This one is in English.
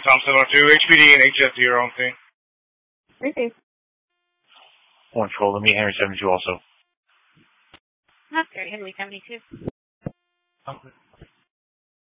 Thompson 02, HPD and HF, do your own thing. Received. 1 Troll, let me Henry 72 also. Okay, Henry 72. Okay.